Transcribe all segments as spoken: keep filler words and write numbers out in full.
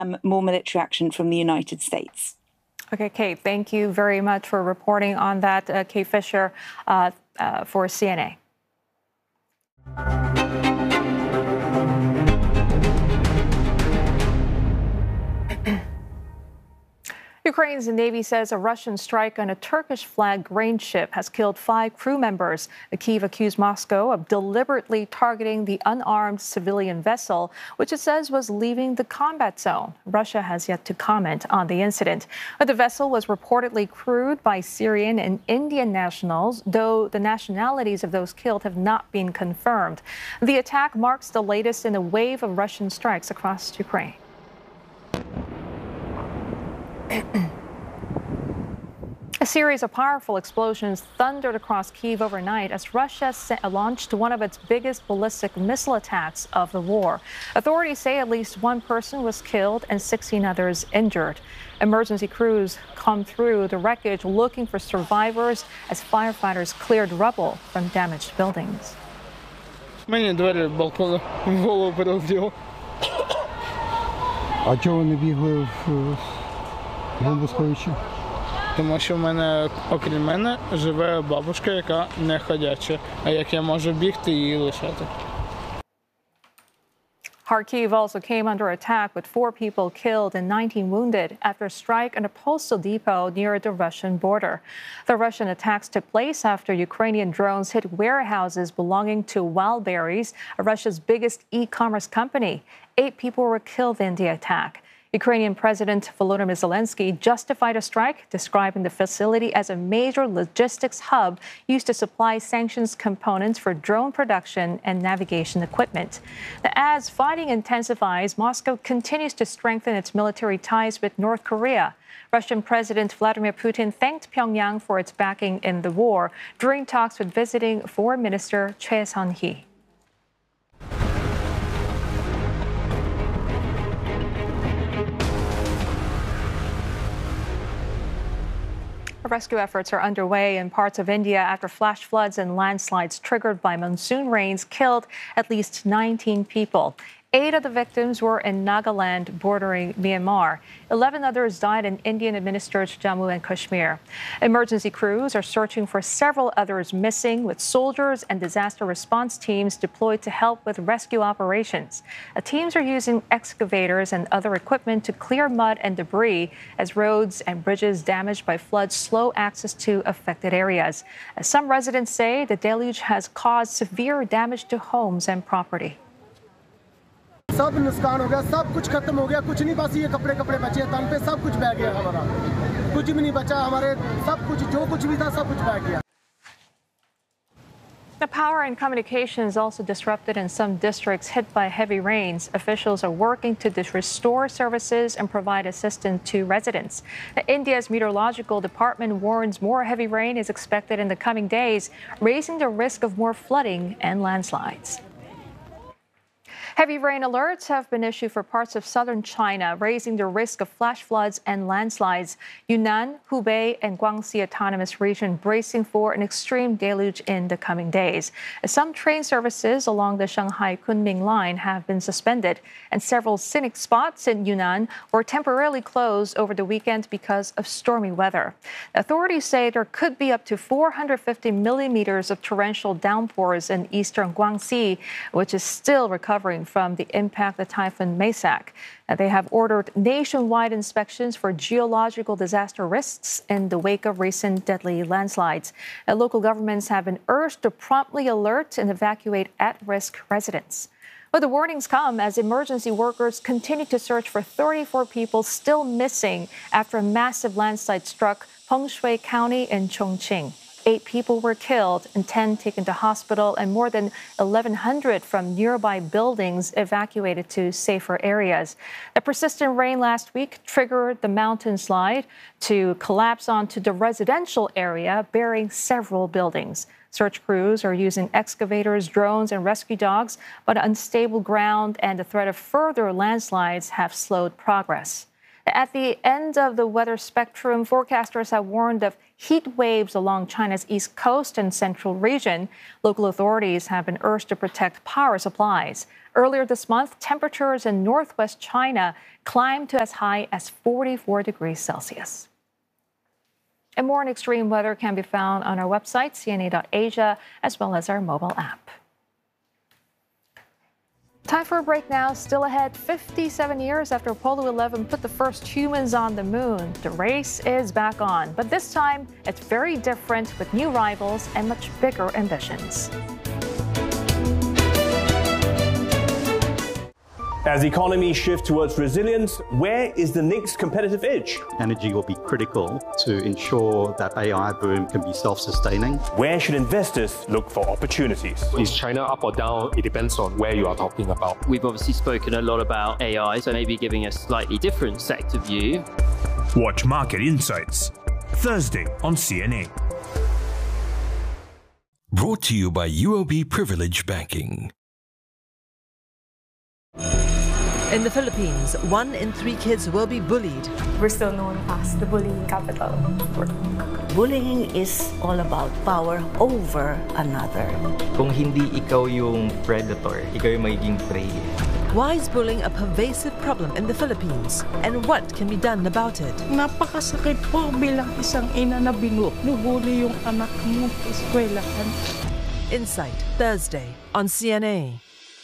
um, more military action from the United States. Okay, Kate, thank you very much for reporting on that. Uh, Kate Fisher uh, uh, for C N A. Ukraine's Navy says a Russian strike on a Turkish flag grain ship has killed five crew members. Kyiv accused Moscow of deliberately targeting the unarmed civilian vessel, which it says was leaving the combat zone. Russia has yet to comment on the incident. The vessel was reportedly crewed by Syrian and Indian nationals, though the nationalities of those killed have not been confirmed. The attack marks the latest in a wave of Russian strikes across Ukraine. A series of powerful explosions thundered across Kyiv overnight as Russia launched one of its biggest ballistic missile attacks of the war. Authorities say at least one person was killed and sixteen others injured. Emergency crews come through the wreckage looking for survivors as firefighters cleared rubble from damaged buildings. Мені двері балкону в голову прилетіло. А чого вони бігли в бомбосховище? Тому що в мене, окрім мене, живе бабушка, яка не ходяча. А як я можу бігти і її лишати? Kharkiv also came under attack with four people killed and nineteen wounded after a strike on a postal depot near the Russian border. The Russian attacks took place after Ukrainian drones hit warehouses belonging to Wildberries, Russia's biggest e-commerce company. Eight people were killed in the attack. Ukrainian President Volodymyr Zelensky justified a strike, describing the facility as a major logistics hub used to supply sanctions components for drone production and navigation equipment. As fighting intensifies, Moscow continues to strengthen its military ties with North Korea. Russian President Vladimir Putin thanked Pyongyang for its backing in the war during talks with visiting Foreign Minister Choi Son-hee. Rescue efforts are underway in parts of India after flash floods and landslides triggered by monsoon rains killed at least nineteen people. Eight of the victims were in Nagaland bordering Myanmar. Eleven others died in Indian-administered Jammu and Kashmir. Emergency crews are searching for several others missing, with soldiers and disaster response teams deployed to help with rescue operations. The teams are using excavators and other equipment to clear mud and debris as roads and bridges damaged by floods slow access to affected areas. As some residents say, the deluge has caused severe damage to homes and property. सब नुकसान हो गया, सब कुछ खत्म हो गया, कुछ नहीं, बस ये कपड़े कपड़े बचे तन पे, सब कुछ बह गया हमारा, कुछ भी नहीं बचा हमारे, सब कुछ जो कुछ भी था सब कुछ बह गया. The power and communications also disrupted in some districts hit by heavy rains. Officials are working to restore services and provide assistance to residents. India's meteorological department warns more heavy rain is expected in the coming days, raising the risk of more flooding and landslides. Heavy rain alerts have been issued for parts of southern China, raising the risk of flash floods and landslides. Yunnan, Hubei, and Guangxi Autonomous Region bracing for an extreme deluge in the coming days. Some train services along the Shanghai-Kunming line have been suspended, and several scenic spots in Yunnan were temporarily closed over the weekend because of stormy weather. Authorities say there could be up to four hundred fifty millimeters of torrential downpours in eastern Guangxi, which is still recovering from the impact of Typhoon Maysak. They have ordered nationwide inspections for geological disaster risks in the wake of recent deadly landslides. Local governments have been urged to promptly alert and evacuate at-risk residents. But the warnings come as emergency workers continue to search for thirty-four people still missing after a massive landslide struck Fengshui County in Chongqing. Eight people were killed and ten taken to hospital, and more than eleven hundred from nearby buildings evacuated to safer areas. The persistent rain last week triggered the mountain slide to collapse onto the residential area, burying several buildings. Search crews are using excavators, drones, and rescue dogs, but unstable ground and the threat of further landslides have slowed progress. At the end of the weather spectrum, forecasters have warned of heat waves along China's east coast and central region. Local authorities have been urged to protect power supplies. Earlier this month, temperatures in northwest China climbed to as high as forty-four degrees Celsius. And more on extreme weather can be found on our website, C N A dot Asia, as well as our mobile app. Time for a break now. Still ahead, fifty-seven years after Apollo eleven put the first humans on the moon. The race is back on, but this time it's very different with new rivals and much bigger ambitions. As economies shift towards resilience, where is the next competitive edge? Energy will be critical to ensure that A I boom can be self-sustaining. Where should investors look for opportunities? Is China up or down? It depends on where you are talking about. We've obviously spoken a lot about A I, so maybe giving a slightly different sector view. Watch Market Insights, Thursday on C N A. Brought to you by U O B Privilege Banking. In the Philippines, one in three kids will be bullied. We're still known as the bullying capital. Bullying is all about power over another. Kung hindi ikaw yung predator, ikaw yung magiging prey. Why is bullying a pervasive problem in the Philippines? And what can be done about it? Napakasakit po bilang isang ina na binubuli yung anak mo sa eskwelahan. Insight, Thursday on C N A.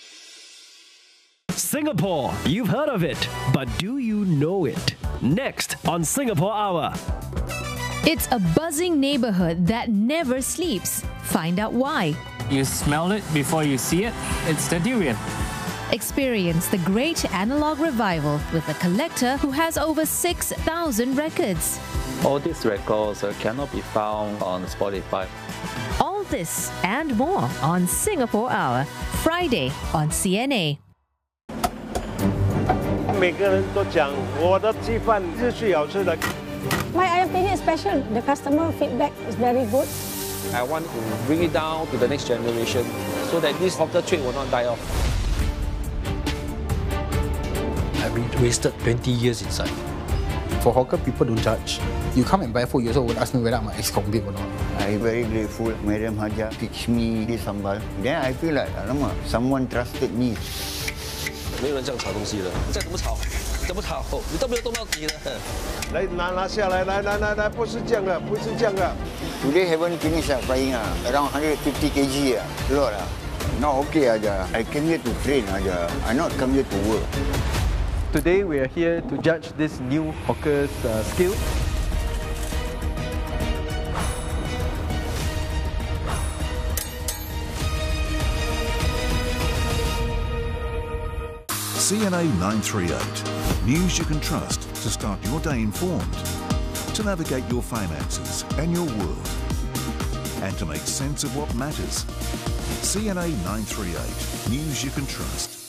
Singapore, you've heard of it, but do you know it? Next on Singapore Hour. It's a buzzing neighborhood that never sleeps. Find out why. You smell it before you see it. It's the durian. Experience the great analog revival with a collector who has over six thousand records. All these records uh, cannot be found on Spotify. All this and more on Singapore Hour, Friday on C N A. 每个人都讲我的鸡饭是最好吃的。 My opinion is special. The customer feedback is very good. I want to bring it down to the next generation so that this hawker trade will not die off. I've been wasted twenty years inside. For hawker, people don't judge. You come and buy food, you also would ask me whether I'm an ex-convict or not. I'm very grateful. Madam Haja teach me this sambal. Then I feel like, alamak, someone trusted me. 没有人这样炒东西的，再怎么炒，怎么炒，你都没有动到底了。 来拿拿下来，来来来来，不是这样的，不是这样的。 Today haven't finished uh, frying uh, around one hundred fifty kilograms uh, lot uh. Not okay aja. I came here to train aja. I not come here to work. Today we are here to judge this new hawker's uh, skill. C N A nine thirty-eight. News you can trust to start your day informed, to navigate your finances and your world, and to make sense of what matters. C N A nine thirty-eight. News you can trust.